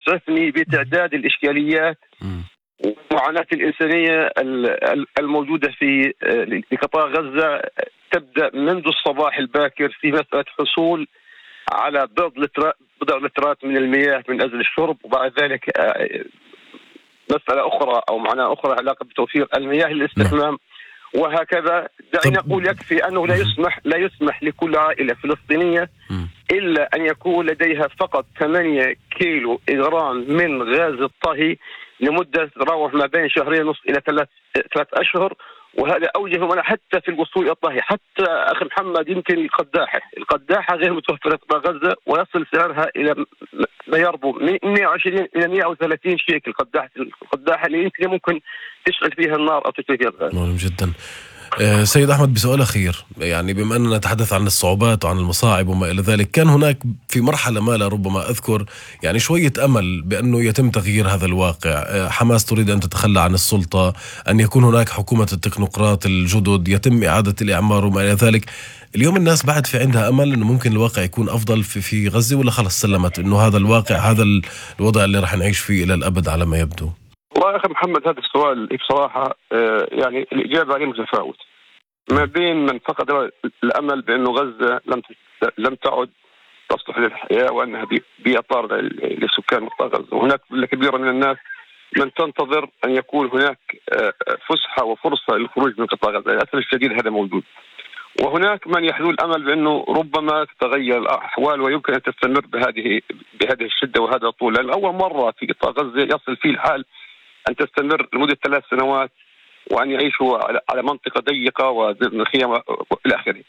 يؤسفني بتعداد الإشكاليات ومعاناة الإنسانية الموجودة في قطاع غزة، تبدأ منذ الصباح الباكر في مسألة حصول على بضع لترات من المياه من أجل الشرب، وبعد ذلك مسألة أخرى أو معنى أخرى علاقة بتوفير المياه للاستحمام، وهكذا. دعني أقول يكفي أنه لا يسمح لكل عائلة فلسطينية إلا أن يكون لديها فقط 8 كيلو إغرام من غاز الطهي لمدة تتراوح ما بين 2.5 إلى 3 أشهر، وهذا أوجه منع حتى في الوصول إلى الطهي. حتى أخي محمد يمكن القداحة غير متوفرة في غزة، ويصل سعرها إلى ما يربو من 120 إلى 130 شيكل. القداحة اللي ممكن تشعل فيها النار أو تشعل فيها الغاز. مهم جدا. سيد أحمد، بسؤال أخير، يعني بما أننا نتحدث عن الصعوبات وعن المصاعب وما إلى ذلك، كان هناك في مرحلة ما لربما أذكر يعني شوية أمل بأنه يتم تغيير هذا الواقع. حماس تريد أن تتخلى عن السلطة، أن يكون هناك حكومة التكنوقراط الجدد، يتم إعادة الإعمار وما إلى ذلك. اليوم الناس بعد في عندها أمل أنه ممكن الواقع يكون أفضل في غزة، ولا خلص سلمت أنه هذا الواقع، هذا الوضع اللي راح نعيش فيه إلى الأبد على ما يبدو؟ والله يا أخي محمد، هذا السؤال بصراحة يعني الإجابة عليه متفاوت، ما بين من فقد الأمل بأنه غزة لم تعد تصلح للحياة وأنها بيئة طاردة لسكان قطاع غزة، وهناك كبيرة من الناس من تنتظر أن يكون هناك فسحة وفرصة للخروج من قطاع غزة. للأسف الشديد هذا موجود. وهناك من يحلو الأمل بأنه ربما تتغير الأحوال ويمكن أن تستمر بهذه الشدة وهذا الطول، لأن أول مرة في قطاع غزة يصل فيه الحال أن تستمر لمدة 3 سنوات وأن يعيشوا على منطقة ضيقة وخيام إلى آخره.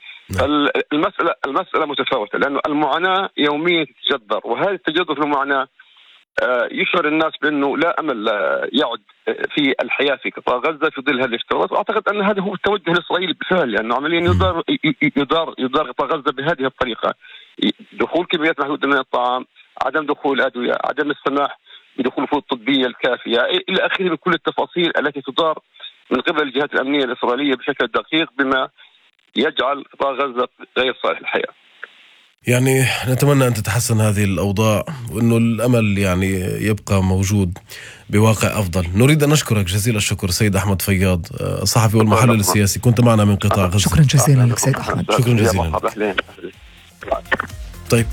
المسألة متفاوتة، لأن المعاناة يوميا تتجذر، وهذا التجذر في المعاناة يشعر الناس بأنه لا أمل يعد في الحياة في قطاع غزة في ظل هذه الافتراضات. وأعتقد أن هذا هو التوجه الإسرائيلي بالفعل، لأنه عمليا يدار قطاع غزة بهذه الطريقة: دخول كميات محدودة من الطعام، عدم دخول الأدوية، عدم السماح بدخول الفروض الطبية الكافية إلى آخره، بكل التفاصيل التي تدار من قبل الجهات الأمنية الإسرائيلية بشكل دقيق، بما يجعل قطاع غزة غير صالح للحياة. يعني نتمنى أن تتحسن هذه الأوضاع، وأنه الأمل يعني يبقى موجود بواقع أفضل. نريد أن نشكرك جزيل الشكر سيد أحمد فياض، صحفي والمحلل السياسي، كنت معنا من قطاع غزة. شكرا جزيلا لك سيد أحمد. شكرا جزيلا لك. طيب،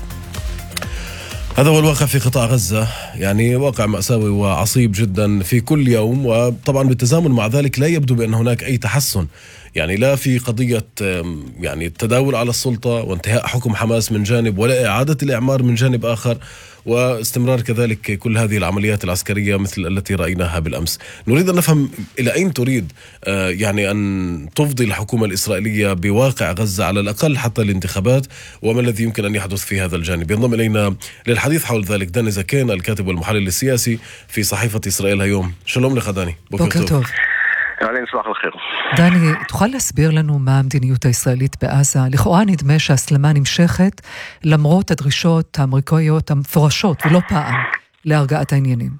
هذا هو الواقع في قطاع غزة، يعني واقع مأساوي وعصيب جدا في كل يوم، وطبعا بالتزامن مع ذلك لا يبدو بأن هناك أي تحسن، يعني لا في قضية يعني التداول على السلطة وانتهاء حكم حماس من جانب، ولا إعادة الإعمار من جانب آخر، واستمرار كذلك كل هذه العمليات العسكرية مثل التي رأيناها بالأمس. نريد أن نفهم إلى أين تريد يعني أن تفضي الحكومة الإسرائيلية بواقع غزة على الأقل حتى الانتخابات، وما الذي يمكن أن يحدث في هذا الجانب. ينضم إلينا للحديث حول ذلك داني زكين، الكاتب والمحلل السياسي في صحيفة إسرائيل هيوم. شلوم لك داني. بوكر توف. يعني صباح الخير. داني، تוכל להסביר לנו מה המדיניות הישראלית בעזה? לכאורה נדמה שהסלמה נמשכת למרות הדרישות האמריקאיות המפורשות ולא פעם להרגעת העניינים.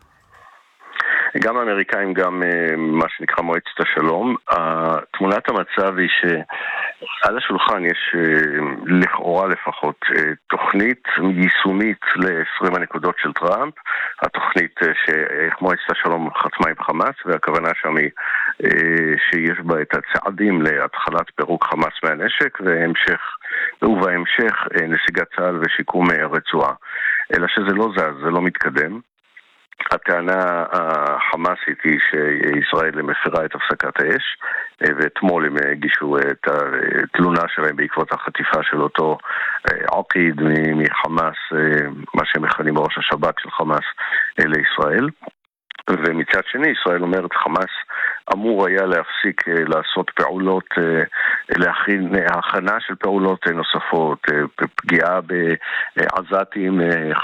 גם האמריקאים, גם מה שנקרא מועצת השלום. תמונת המצב היא שעל השולחן יש לכאורה לפחות תוכנית יישומית ל-20 הנקודות של טראמפ, התוכנית שמועצת השלום חתמה עם חמאס, והכוונה שם היא שיש בה את הצעדים להתחלת פירוק חמאס מהנשק ובהמשך נסיגת צה"ל ושיקום הרצועה. אלא שזה לא זז, זה לא מתקדם. הטענה החמאסית היא שישראל מפרה את הפסקת האש, ואתמול הם הגישו את התלונה שלהם בעקבות החטיפה של אותו עקיד מחמאס, מה שהם מכנים ראש השב"כ של חמאס, לישראל. ומצד שני ישראל אומרת חמאס אמור היה להפסיק לעשות פעולות, להכין הכנה של פעולות נוספות, פגיעה בעזתים,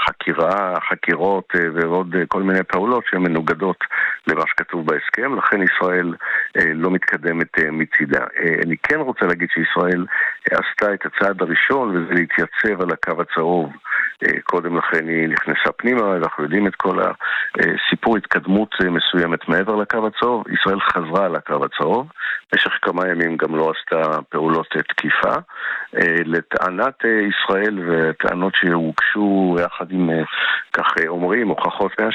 חקירות ועוד כל מיני פעולות שהן מנוגדות למה שכתוב בהסכם, לכן ישראל לא מתקדמת מצידה. אני כן רוצה להגיד שישראל עשתה את הצעד הראשון, וזה להתייצב על הקו הצהוב. קודם לכן היא נכנסה פנימה, אנחנו יודעים את כל הסיפור התקדמות מסוימת מעבר לקו הצהוב. ישראל חזרה על הקו הצהוב, במשך כמה ימים גם לא עשתה פעולות תקיפה. לטענת ישראל וטענות שהוגשו יחד עם, כך אומרים, הוכחות